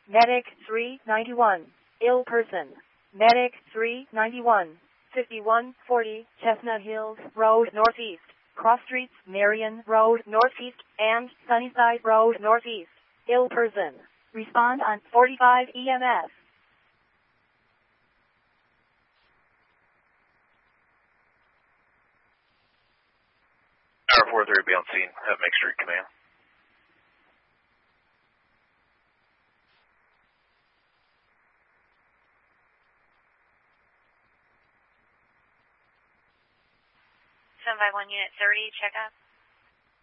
Medic 391. Ill person. Medic 391. 5140 Chestnut Hills Road Northeast. Cross Streets, Marion Road Northeast, and Sunnyside Road Northeast. Ill person. Respond on 45 EMS. Tower 43 be on scene. Have Make Street Command. By 1 Unit 30, check up.